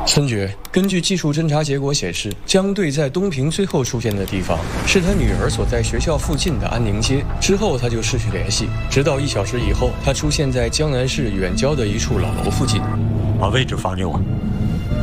村爵，根据技术侦查结果显示，江队在东平最后出现的地方是他女儿所在学校附近的安宁街，之后他就失去联系，直到1小时以后，他出现在江南市远郊的一处老楼附近。 把位置发给我。